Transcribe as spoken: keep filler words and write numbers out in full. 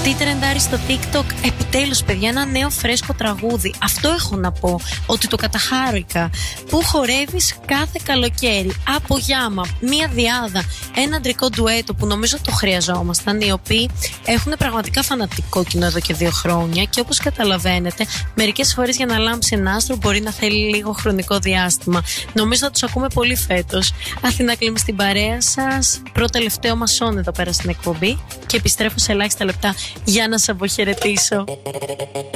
Τι τρεντάρει στο TikTok, επιτέλους παιδιά, ένα νέο φρέσκο τραγούδι. Αυτό έχω να πω, ότι το καταχάρηκα. Που χορεύεις κάθε καλοκαίρι. Από Γιάμα, μία διάδα, ένα αντρικό ντουέτο που νομίζω το χρειαζόμασταν. Οι οποίοι έχουν πραγματικά φανατικό κοινό εδώ και δύο χρόνια. Και όπως καταλαβαίνετε, μερικές φορές για να λάμψει ένα άστρο μπορεί να θέλει λίγο χρονικό διάστημα. Νομίζω θα τους ακούμε πολύ φέτος. Αθηνά Κλίμη στην παρέα σας. Πρώτο τελευταίο μας σόν εδώ πέρα στην εκπομπή. Και επιστρέφω σε ελάχιστα λεπτά για να σας αποχαιρετήσω.